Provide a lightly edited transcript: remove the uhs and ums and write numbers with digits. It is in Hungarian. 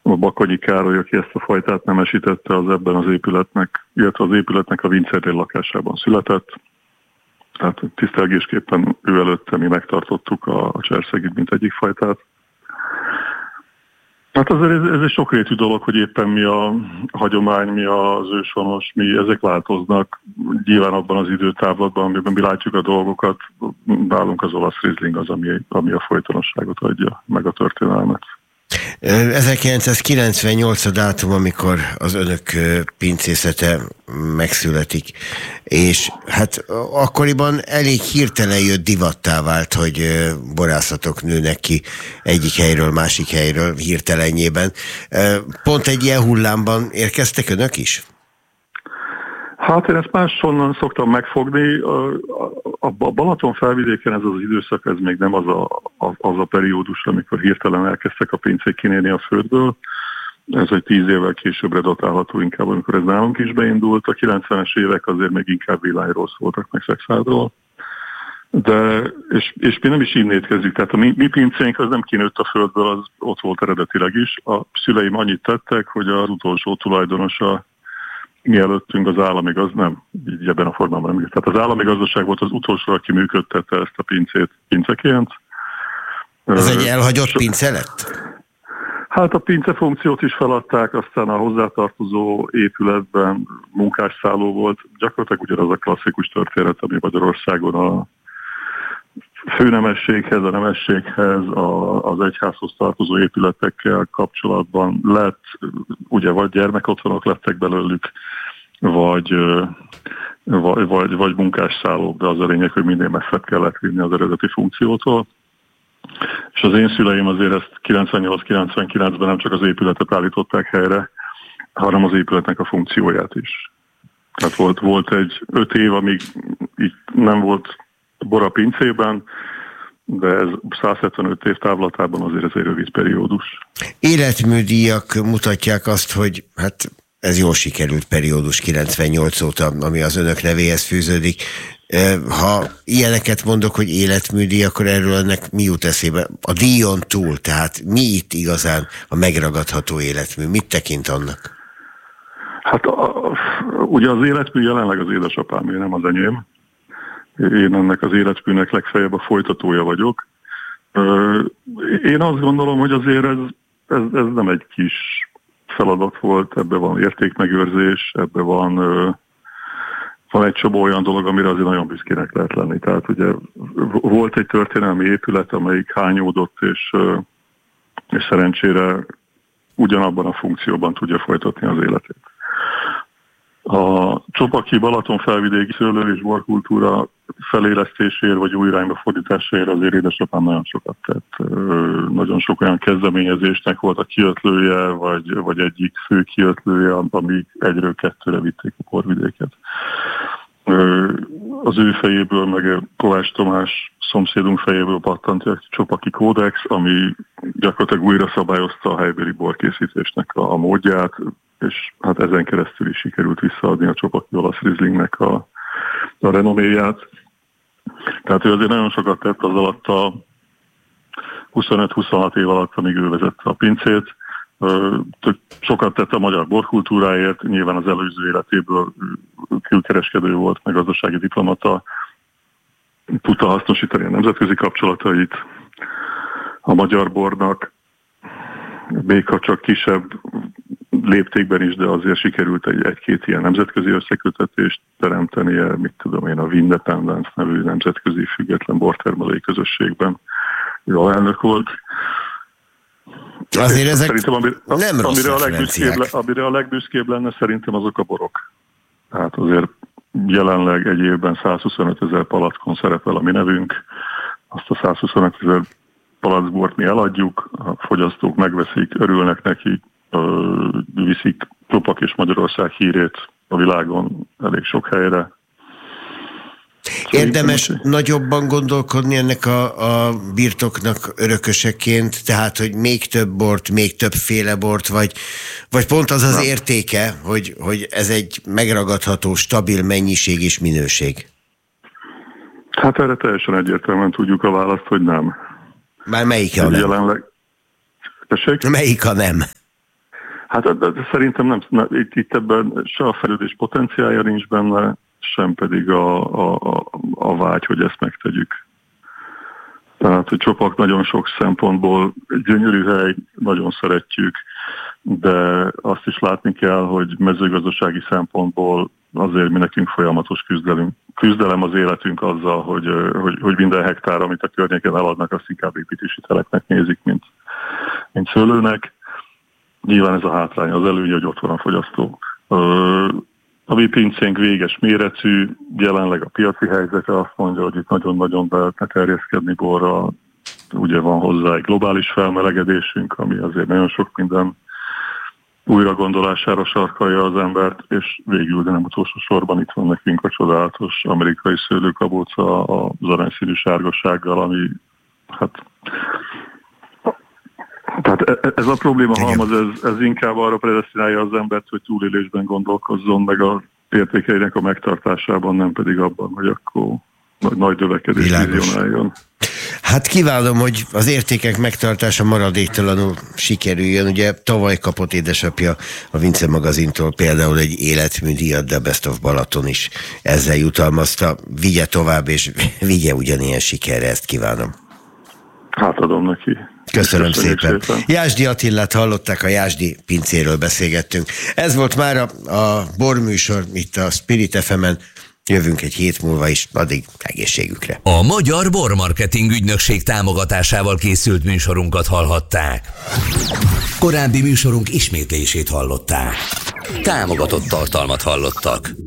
a Bakonyi Károly, aki ezt a fajtát nemesítette, az ebben az épületnek, illetve az épületnek a Vincér lakásában született. Tehát tisztelgésképpen ő előtte mi megtartottuk a cserszegit, mint egyik fajtát. Hát azért ez egy sokrétű dolog, hogy éppen mi a hagyomány, mi az őshonos, ezek változnak. Nyilván abban az időtávlatban, amiben mi látjuk a dolgokat, nálunk az olasz rizling az, ami a folytonosságot adja, meg a történelmet. 1998 a dátum, amikor az önök pincészete megszületik, és hát akkoriban elég hirtelen jött, divattá vált, hogy borászatok nőnek ki egyik helyről, másik helyről hirtelenjében. Pont egy ilyen hullámban érkeztek önök is? Hát én ezt máshonnan szoktam megfogni. A Balaton felvidéken ez az időszak, ez még nem az a periódus, amikor hirtelen elkezdtek a pincék kinélni a földből. Ez egy 10 évvel későbbre datálható inkább, amikor ez nálunk is beindult. A 90-es évek azért még inkább villányról szóltak, meg szexádról. És mi nem is innét kezdjük. Tehát a mi pincénk az nem kinőtt a földből, az ott volt eredetileg is. A szüleim annyit tettek, hogy az utolsó tulajdonosa mielőttünk az állami nem, így ebben a formában nem. Tehát az állami gazdaság volt az utolsó, aki működtette ezt a pincét pinceként. Ez egy elhagyott pince lett? Hát a pince funkciót is feladták, aztán a hozzátartozó épületben munkásszálló volt. Gyakorlatilag ugyanaz a klasszikus történet, ami Magyarországon a főnemességhez, a nemességhez, az egyházhoz tartozó épületekkel kapcsolatban lett, ugye vagy gyermekotthonok lettek belőlük, vagy munkásszállók, de az a lényeg, hogy minél messzebb kellett vinni az eredeti funkciótól. És az én szüleim azért ezt 98-99-ben nem csak az épületet állították helyre, hanem az épületnek a funkcióját is. Tehát volt egy 5 év, amíg így nem volt bor a pincében, de ez 175 év távlatában azért ez egy rövid periódus. Életműdíjak mutatják azt, hogy hát ez jól sikerült periódus 98 óta, ami az önök nevéhez fűződik. Ha ilyeneket mondok, hogy életműdíj, akkor erről ennek mi jut eszébe? A díjon túl, tehát mi itt igazán a megragadható életmű? Mit tekint annak? Hát ugye az életmű jelenleg az édesapámé, nem az enyém. Én ennek az életműnek legfeljebb a folytatója vagyok. Én azt gondolom, hogy azért ez nem egy kis feladat volt, ebben van értékmegőrzés, ebben van egy csomó olyan dolog, amire azért nagyon büszkének lehet lenni. Tehát ugye volt egy történelmi épület, amelyik hányódott, és szerencsére ugyanabban a funkcióban tudja folytatni az életét. A Csopaki Balaton felvidéki szőlő- és borkultúra felélesztéséért vagy új irányba fordításáért azért édesapám nagyon sokat tett. Nagyon sok olyan kezdeményezésnek volt a kiötlője, vagy egyik fő kiötlője, amíg 1-2-re vitték a borvidéket. Az ő fejéből, meg Kovács Tomás szomszédunk fejéből pattant a Csopaki Kódex, ami gyakorlatilag újra szabályozta a helybeli borkészítésnek a módját, és hát ezen keresztül is sikerült visszaadni a Csopaki olasz rizlingnek a renoméját. Tehát ő azért nagyon sokat tett az alatt a 25-26 év alatt, amíg ő vezette a pincét. Sokat tett a magyar borkultúráért, nyilván az előző életéből külkereskedő volt, meg gazdasági diplomata, tudta hasznosítani a nemzetközi kapcsolatait a magyar bornak, még ha csak kisebb léptékben is, de azért sikerült egy-két ilyen nemzetközi összekötetést teremtenie, mit tudom én, a Windependence nevű nemzetközi független bortermelői közösségben. Ő alelnök volt. Azért ezek nem rossz amire a legbüszkébb lenne szerintem azok a borok. Tehát azért jelenleg egy évben 125 000 palackon szerepel a mi nevünk, azt a 125 000 palackbort mi eladjuk, a fogyasztók megveszik, örülnek neki, viszik Csopak és Magyarország hírét a világon elég sok helyre. Érdemes nagyobban gondolkodni ennek a birtoknak örököseként, tehát, hogy még több bort, még többféle bort, vagy pont az az értéke, hogy ez egy megragadható, stabil mennyiség és minőség? Hát erre teljesen egyértelműen tudjuk a választ, hogy nem. Már melyik a nem? Jelenleg... Melyik a nem? Hát de szerintem itt ebben se a fejlődés potenciálja nincs benne, sem pedig a vágy, hogy ezt megtegyük. Tehát, hogy Csopak nagyon sok szempontból gyönyörű hely, nagyon szeretjük, de azt is látni kell, hogy mezőgazdasági szempontból azért mi nekünk folyamatos küzdelem az életünk azzal, hogy minden hektár, amit a környéken eladnak, azt inkább építési teleknek nézik, mint szőlőnek. Nyilván ez a hátrány, az előnye, hogy ott van a fogyasztó. A mi pincénk véges méretű, jelenleg a piaci helyzete azt mondja, hogy itt nagyon-nagyon be lehetne terjeszkedni borra. Ugye van hozzá egy globális felmelegedésünk, ami azért nagyon sok minden újra gondolására sarkalja az embert, és végül, de nem utolsó sorban itt van nekünk a csodálatos amerikai szőlőkabóca az aranyszínű sárgassággal, ami tehát ez a probléma halmaz, ez inkább arra predesztinálja az embert, hogy túlélésben gondolkozzon, meg a értékeinek a megtartásában, nem pedig abban, hogy akkor nagy növekedés vizionáljon. Hát kívánom, hogy az értékek megtartása maradéktalanul sikerüljön. Ugye tavaly kapott édesapja a Vince magazintól például egy életműdíjat, de Best of Balaton is ezzel jutalmazta. Vigye tovább, és vigye ugyanilyen sikerre, ezt kívánom. Hát adom neki. Köszönöm szépen. Jászdy Attilát hallották, a Jászdy pincéről beszélgettünk. Ez volt már a borműsor itt a Spirit FM-en. Jövünk egy hét múlva is, addig egészségükre. A Magyar Bormarketing Ügynökség támogatásával készült műsorunkat hallhatták. Korábbi műsorunk ismétlését hallották. Támogatott tartalmat hallottak.